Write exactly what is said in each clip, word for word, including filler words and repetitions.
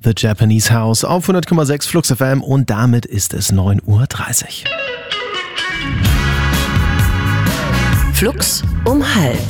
The Japanese House auf hundert Komma sechs Flux F M und damit ist es neun Uhr dreißig. Flux um halb.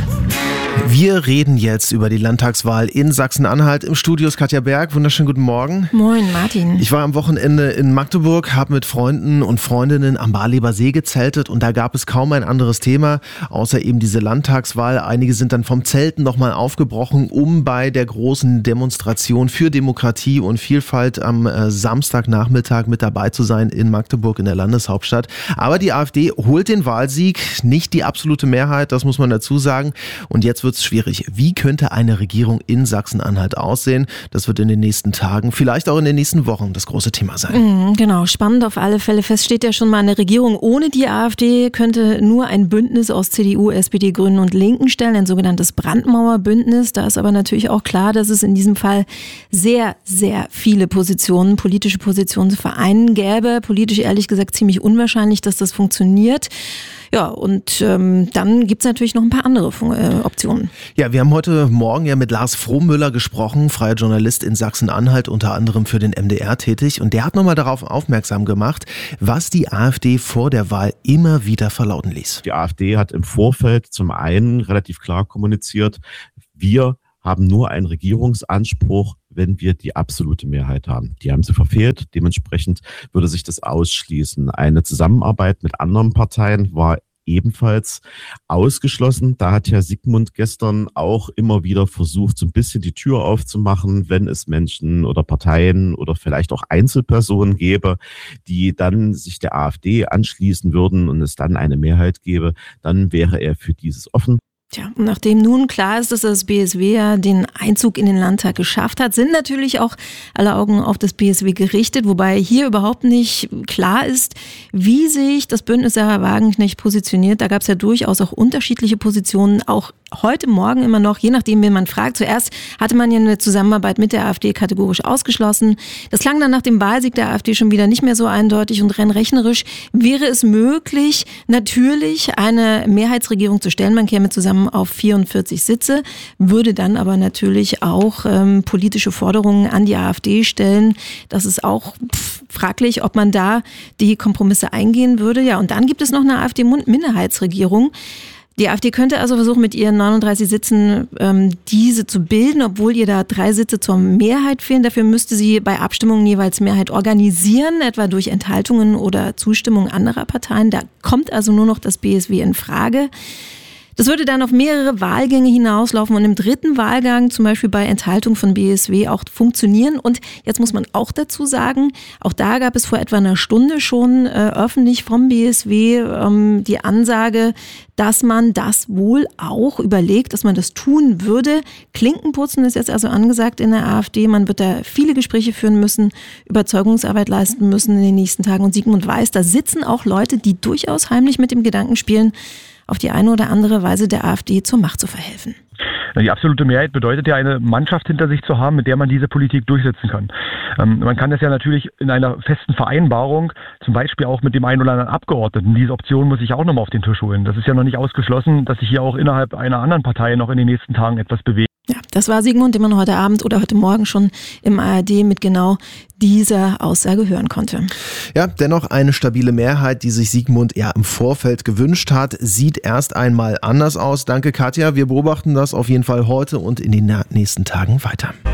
Wir reden jetzt über die Landtagswahl in Sachsen-Anhalt. Im Studio ist Katja Berg. Wunderschönen guten Morgen. Moin, Martin. Ich war am Wochenende in Magdeburg, habe mit Freunden und Freundinnen am Barleber See gezeltet und da gab es kaum ein anderes Thema, außer eben diese Landtagswahl. Einige sind dann vom Zelten nochmal aufgebrochen, um bei der großen Demonstration für Demokratie und Vielfalt am äh, Samstagnachmittag mit dabei zu sein in Magdeburg in der Landeshauptstadt. Aber die AfD holt den Wahlsieg, nicht die absolute Mehrheit, das muss man dazu sagen. Und jetzt wird es schwierig. Wie könnte eine Regierung in Sachsen-Anhalt aussehen? Das wird in den nächsten Tagen, vielleicht auch in den nächsten Wochen das große Thema sein. Mhm, genau, spannend auf alle Fälle. Fest steht ja schon mal, eine Regierung ohne die AfD könnte nur ein Bündnis aus C D U, S P D, Grünen und Linken stellen, ein sogenanntes Brandmauerbündnis. Da ist aber natürlich auch klar, dass es in diesem Fall sehr, sehr viele Positionen, politische Positionen zu vereinen gäbe. Politisch ehrlich gesagt ziemlich unwahrscheinlich, dass das funktioniert. Ja, und ähm, dann gibt's natürlich noch ein paar andere äh, Optionen. Ja, wir haben heute Morgen ja mit Lars Frohmüller gesprochen, freier Journalist in Sachsen-Anhalt, unter anderem für den M D R tätig. Und der hat nochmal darauf aufmerksam gemacht, was die AfD vor der Wahl immer wieder verlauten ließ. Die AfD hat im Vorfeld zum einen relativ klar kommuniziert, wir haben nur einen Regierungsanspruch, wenn wir die absolute Mehrheit haben. Die haben sie verfehlt. Dementsprechend würde sich das ausschließen. Eine Zusammenarbeit mit anderen Parteien war ebenfalls ausgeschlossen. Da hat Herr Sigmund gestern auch immer wieder versucht, so ein bisschen die Tür aufzumachen, wenn es Menschen oder Parteien oder vielleicht auch Einzelpersonen gäbe, die dann sich der AfD anschließen würden und es dann eine Mehrheit gäbe, dann wäre er für dieses offen. Tja, und nachdem nun klar ist, dass das B S W ja den Einzug in den Landtag geschafft hat, sind natürlich auch alle Augen auf das B S W gerichtet, wobei hier überhaupt nicht klar ist, wie sich das Bündnis Sarah Wagenknecht positioniert. Da gab es ja durchaus auch unterschiedliche Positionen, auch heute Morgen immer noch, je nachdem, wen man fragt. Zuerst hatte man ja eine Zusammenarbeit mit der AfD kategorisch ausgeschlossen. Das klang dann nach dem Wahlsieg der AfD schon wieder nicht mehr so eindeutig und rein rechnerisch wäre es möglich, natürlich eine Mehrheitsregierung zu stellen. Man käme zusammen auf vierundvierzig Sitze, würde dann aber natürlich auch ähm, politische Forderungen an die AfD stellen. Das ist auch pff, fraglich, ob man da die Kompromisse eingehen würde. Ja, und dann gibt es noch eine AfD-Minderheitsregierung. Die AfD könnte also versuchen, mit ihren neununddreißig Sitzen ähm, diese zu bilden, obwohl ihr da drei Sitze zur Mehrheit fehlen. Dafür müsste sie bei Abstimmungen jeweils Mehrheit organisieren, etwa durch Enthaltungen oder Zustimmung anderer Parteien. Da kommt also nur noch das B S W in Frage. Das würde dann auf mehrere Wahlgänge hinauslaufen und im dritten Wahlgang, zum Beispiel bei Enthaltung von B S W, auch funktionieren. Und jetzt muss man auch dazu sagen, auch da gab es vor etwa einer Stunde schon äh, öffentlich vom B S W ähm, die Ansage, dass man das wohl auch überlegt, dass man das tun würde. Klinkenputzen ist jetzt also angesagt in der AfD. Man wird da viele Gespräche führen müssen, Überzeugungsarbeit leisten müssen in den nächsten Tagen. Und Sigmund weiß, da sitzen auch Leute, die durchaus heimlich mit dem Gedanken spielen, auf die eine oder andere Weise der AfD zur Macht zu verhelfen. Die absolute Mehrheit bedeutet ja, eine Mannschaft hinter sich zu haben, mit der man diese Politik durchsetzen kann. Ähm, man kann das ja natürlich in einer festen Vereinbarung, zum Beispiel auch mit dem einen oder anderen Abgeordneten. Diese Option muss ich auch nochmal auf den Tisch holen. Das ist ja noch nicht ausgeschlossen, dass sich hier auch innerhalb einer anderen Partei noch in den nächsten Tagen etwas bewegt. Ja, das war Sigmund, den man heute Abend oder heute Morgen schon im A R D mit genau dieser Aussage hören konnte. Ja, dennoch eine stabile Mehrheit, die sich Sigmund ja im Vorfeld gewünscht hat, sieht erst einmal anders aus. Danke, Katja. Wir beobachten das auf jeden Fall heute und in den nächsten Tagen weiter.